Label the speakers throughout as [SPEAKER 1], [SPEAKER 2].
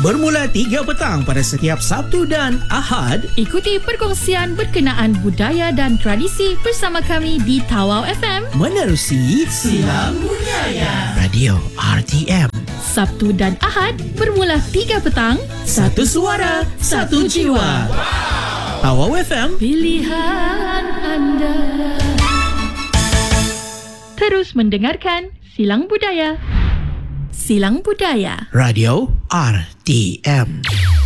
[SPEAKER 1] bermula 3 petang pada setiap Sabtu dan Ahad.
[SPEAKER 2] Ikuti perkongsian berkenaan budaya dan tradisi bersama kami di Tawau FM.
[SPEAKER 1] Menerusi Silang Budaya Radio RTM.
[SPEAKER 2] Sabtu dan Ahad bermula 3 petang.
[SPEAKER 1] Satu suara, satu jiwa. Tawau FM,
[SPEAKER 2] Pilihan anda. Terus mendengarkan Silang Budaya. Silang Budaya
[SPEAKER 1] Radio RTM.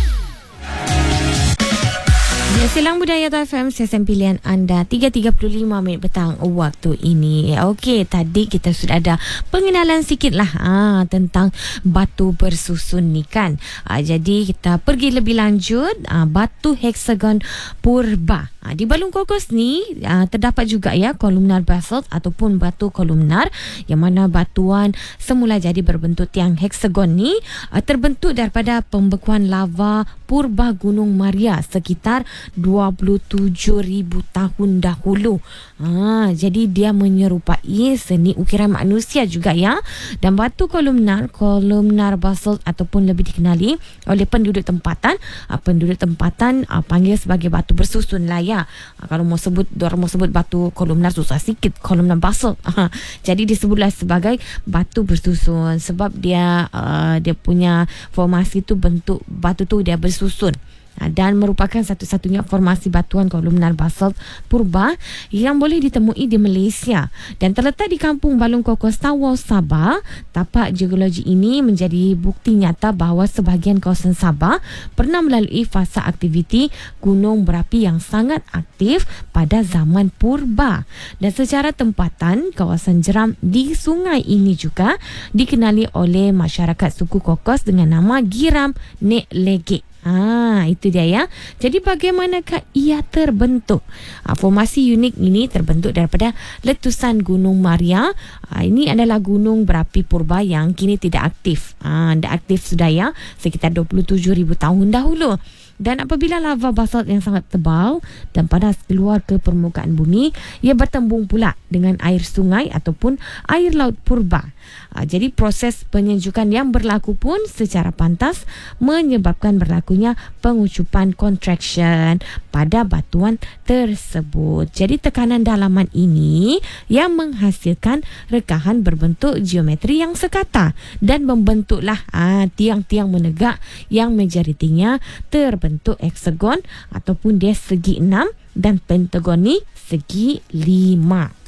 [SPEAKER 3] Silang Budaya FM, sesen pilihan anda. 3.35 minit petang waktu ini. Okey, tadi kita sudah ada pengenalan sikit lah tentang batu bersusun ni kan. Jadi kita pergi lebih lanjut. Batu heksagon purba. Di Balung Kokos ni terdapat juga ya kolumnar basalt ataupun batu kolumnar, yang mana batuan semula jadi berbentuk tiang heksagon ni terbentuk daripada pembekuan lava purba Gunung Maria sekitar 27,000 tahun dahulu. Jadi dia menyerupai seni ukiran manusia juga ya. Dan batu kolumnar basalt ataupun lebih dikenali oleh penduduk tempatan panggil sebagai batu bersusun lah ya. Kalau diorang mau sebut batu kolumnar susah sikit, kolumnar basalt. Jadi disebutlah sebagai batu bersusun sebab dia punya formasi tu, bentuk batu tu dia bersusun. Dan merupakan satu-satunya formasi batuan kolumnar basalt purba yang boleh ditemui di Malaysia dan terletak di kampung Balung Kokos, Tawau, Sabah. Tapak geologi ini menjadi bukti nyata bahawa sebahagian kawasan Sabah pernah melalui fasa aktiviti gunung berapi yang sangat aktif pada zaman purba. Dan secara tempatan, kawasan jeram di sungai ini juga dikenali oleh masyarakat suku Kokos dengan nama Giram Nek Legek. Itu dia ya. Jadi bagaimanakah ia terbentuk? Formasi unik ini terbentuk daripada letusan Gunung Maria. Ini adalah gunung berapi purba yang kini tidak aktif. Tidak aktif sudah ya, sekitar 27,000 tahun dahulu. Dan apabila lava basalt yang sangat tebal dan panas keluar ke permukaan bumi, ia bertembung pula dengan air sungai ataupun air laut purba. Jadi proses penyejukan yang berlaku pun secara pantas menyebabkan berlakunya pengucupan contraction pada batuan tersebut. Jadi tekanan dalaman ini yang menghasilkan rekahan berbentuk geometri yang sekata dan membentuklah tiang-tiang menegak yang majoritinya terbentuk heksagon ataupun dia segi 6 dan pentagon ni segi 5.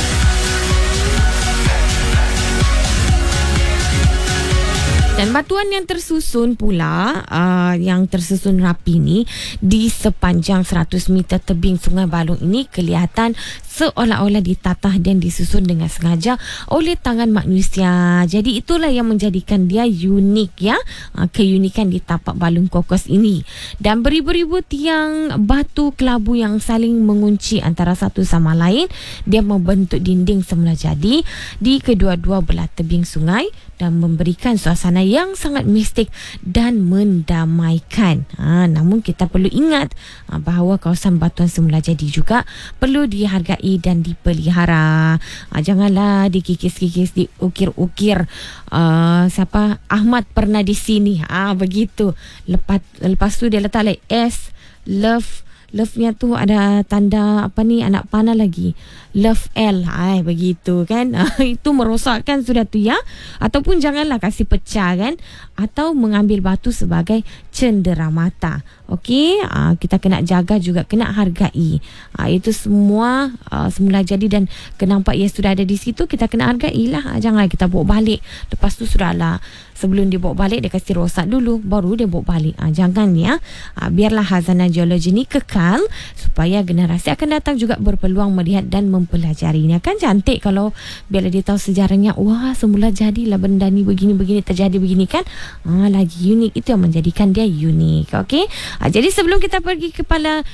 [SPEAKER 3] Dan batuan yang tersusun pula, yang tersusun rapi ni di sepanjang 100 meter tebing Sungai Balung ini kelihatan seolah-olah ditatah dan disusun dengan sengaja oleh tangan manusia. Jadi itulah yang menjadikan dia unik ya, keunikan di tapak Balung Kokos ini. Dan beribu-ribu tiang batu kelabu yang saling mengunci antara satu sama lain, dia membentuk dinding semula jadi di kedua-dua belah tebing sungai dan memberikan suasana yang sangat mistik dan mendamaikan. Namun kita perlu ingat bahawa kawasan batuan semula jadi juga perlu dihargai dan dipelihara. Janganlah dikikis-kikis, diukir-ukir. Siapa Ahmad pernah di sini. Begitu. Lepas tu dia letak like S, love-nya tu ada tanda anak panah lagi. Love L. Begitu kan. Itu merosakkan sudah tu ya. Ataupun janganlah kasih pecah kan. Atau mengambil batu sebagai cenderamata. Okey, kita kena jaga juga, kena hargai. Itu semua semula jadi dan kenampak ia sudah ada di situ, kita kena hargailah. Janganlah kita bawa balik. Lepas tu sudahlah, sebelum dia bawa balik dia kasi rosak dulu baru dia bawa balik. Jangan ya. Biarlah khazanah geologi ni kekal supaya generasi akan datang juga berpeluang melihat dan mempelajarinya. Kan cantik kalau bila dia tahu sejarahnya. Wah, semula jadilah benda ni begini-begini, terjadi begini kan. Lagi unik. Itu yang menjadikan dia unik. Okey. Jadi sebelum kita pergi kepada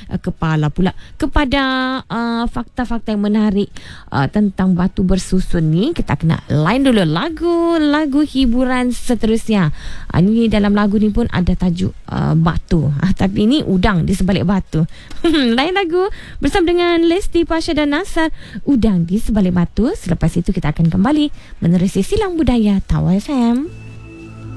[SPEAKER 3] fakta-fakta yang menarik tentang batu bersusun ni, kita kena line dulu lagu hiburan seterusnya. Ini dalam lagu ni pun ada tajuk batu. Tapi ini udang di sebalik batu. Lain lagu bersama dengan Lesti, Pasha dan Nasar, Udang di Sebalik Batu. Selepas itu kita akan kembali menerusi Silang Budaya Tawau FM.